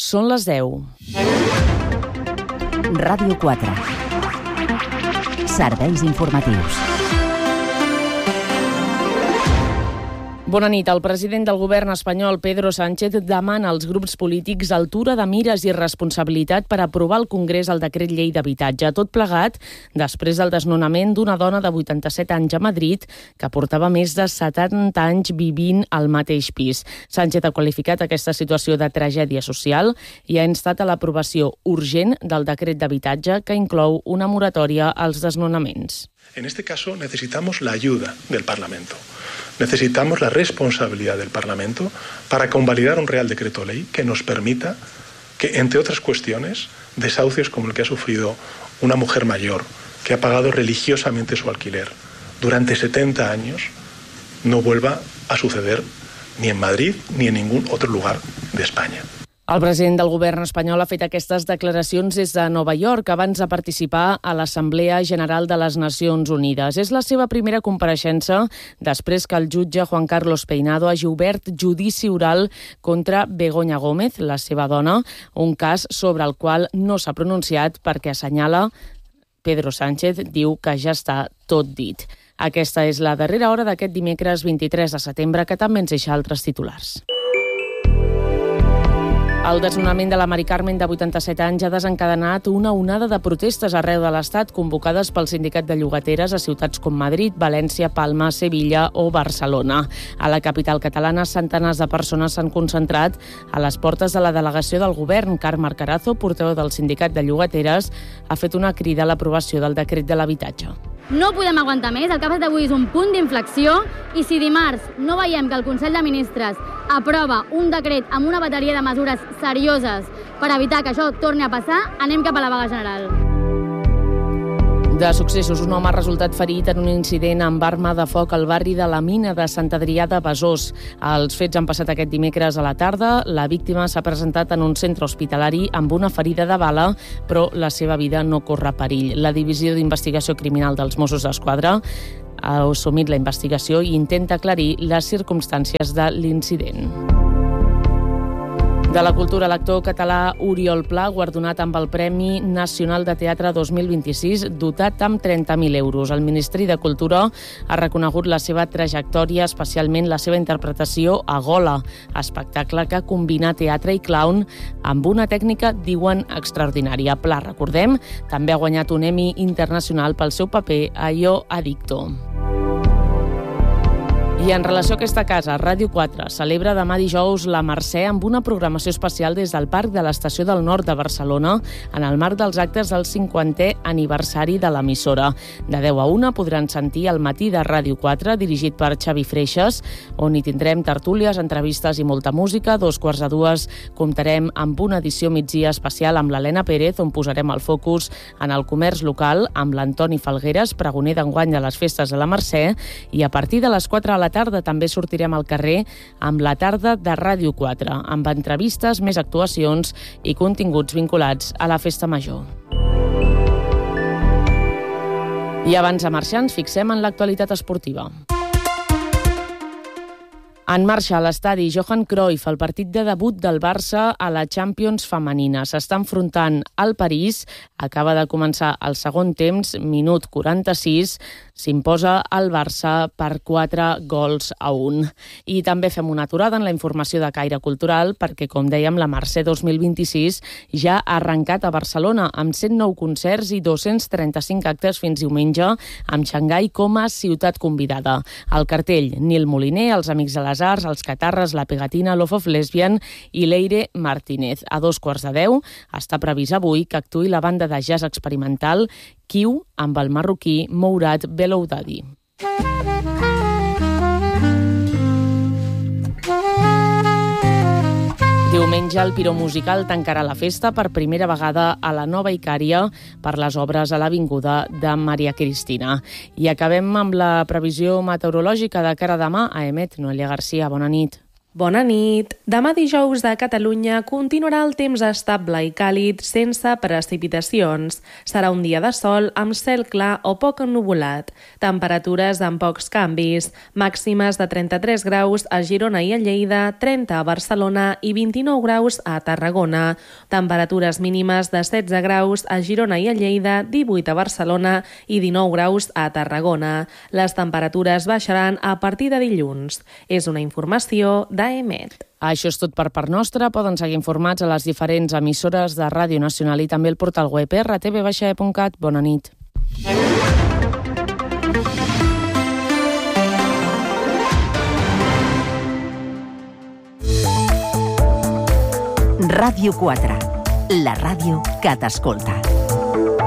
Són les 10. Ràdio 4. Serveis informatius. Bona nit. El president del govern espanyol, Pedro Sánchez, demana als grups polítics altura de mires i responsabilitat per aprovar al Congrés el decret llei d'habitatge. Tot plegat després del desnonament d'una dona de 87 anys a Madrid que portava més de 70 anys vivint al mateix pis. Sánchez ha qualificat aquesta situació de tragèdia social i ha instat a l'aprovació urgent del decret d'habitatge que inclou una moratòria als desnonaments. En este caso necesitamos la ayuda del Parlamento. Necesitamos la responsabilidad del Parlamento para convalidar un Real Decreto Ley que nos permita que, entre otras cuestiones, desahucios como el que ha sufrido una mujer mayor que ha pagado religiosamente su alquiler durante 70 años no vuelva a suceder ni en Madrid ni en ningún otro lugar de España. El president del govern espanyol ha fet aquestes declaracions des de Nova York abans de participar a l'Assemblea General de les Nacions Unides. És la seva primera compareixença després que el jutge Juan Carlos Peinado hagi obert judici oral contra Begoña Gómez, la seva dona, un cas sobre el qual no s'ha pronunciat perquè assenyala Pedro Sánchez, diu que ja està tot dit. Aquesta és la darrera hora d'aquest dimecres 23 de setembre, que també ens deixa altres titulars. El desnonament de la Mari Carmen, de 87 anys, ha desencadenat una onada de protestes arreu de l'Estat convocades pel Sindicat de Llogateres a ciutats com Madrid, València, Palma, Sevilla o Barcelona. A la capital catalana, centenars de persones s'han concentrat a les portes de la delegació del govern. Carme Arcarazo, portaveu del Sindicat de Llogateres, ha fet una crida a l'aprovació del decret de l'habitatge. No podem aguantar més, el que ha passat avui és un punt d'inflexió i si dimarts no veiem que el Consell de Ministres aprova un decret amb una bateria de mesures serioses per evitar que això torni a passar, anem cap a la vaga general. De successos, un home ha resultat ferit en un incident amb arma de foc al barri de la Mina de Sant Adrià de Besòs. Els fets han passat aquest dimecres a la tarda. La víctima s'ha presentat en un centre hospitalari amb una ferida de bala, però la seva vida no corre perill. La Divisió d'Investigació Criminal dels Mossos d'Esquadra ha assumit la investigació i intenta aclarir les circumstàncies de l'incident. De la cultura, l'actor català Oriol Pla, guardonat amb el Premi Nacional de Teatre 2026, dotat amb 30.000 euros. El Ministeri de Cultura ha reconegut la seva trajectòria, especialment la seva interpretació a Gola, espectacle que combina teatre i clown amb una tècnica, diuen, extraordinària. Pla, recordem, també ha guanyat un Emmy internacional pel seu paper a Io Adicto. I en relació a aquesta casa, Ràdio 4 celebra demà dijous la Mercè amb una programació especial des del Parc de l'Estació del Nord de Barcelona en el marc dels actes del 50è aniversari de l'emissora. De 10 a 1 podran sentir el matí de Ràdio 4, dirigit per Xavi Freixas, on hi tindrem tertúlies, entrevistes i molta música. 2:45 comptarem amb una edició migdia especial amb l'Helena Pérez, on posarem el focus en el comerç local amb l'Antoni Falgueres, pregoner d'enguany de les festes de la Mercè, i a partir de les 4 de la tarda també sortirem al carrer amb la tarda de Ràdio 4, amb entrevistes, més actuacions i continguts vinculats a la Festa Major. I abans de marxar ens fixem en l'actualitat esportiva. En marxa a l'estadi Johan Cruyff, el partit de debut del Barça a la Champions femenina. S'està enfrontant al París, acaba de començar el segon temps, minut 46, s'imposa el Barça per 4-1. I també fem una aturada en la informació de caire cultural perquè, com dèiem, la Mercè 2026 ja ha arrencat a Barcelona amb 109 concerts i 235 actes fins diumenge, amb Xangai com a ciutat convidada. Al cartell, Nil Moliner, els Amics de les Arts, els Catarres, la Pegatina, Love of Lesbian i Leire Martínez. A 9:45 està previst avui que actuï la banda de jazz experimental Kiu amb el marroquí Mourad Beloudadi. Diumenge el Piró Musical tancarà la festa per primera vegada a la Nova Icària per les obres a l'Avinguda de Maria Cristina. I acabem amb la previsió meteorològica de cara a demà. A Emet, Noelia Garcia, bona nit. Bona nit. Demà dijous a Catalunya continuarà el temps estable i càlid sense precipitacions. Serà un dia de sol amb cel clar o poc ennuvolat. Temperatures amb pocs canvis. Màximes de 33 graus a Girona i a Lleida, 30 a Barcelona i 29 graus a Tarragona. Temperatures mínimes de 16 graus a Girona i a Lleida, 18 a Barcelona i 19 graus a Tarragona. Les temperatures baixaran a partir de dilluns. És una informació d'AEMET. Això és tot per part nostra. Poden seguir informats a les diferents emissores de Ràdio Nacional i també el portal web rtv-e.cat. Bona nit. Ràdio 4, la ràdio que t'escolta.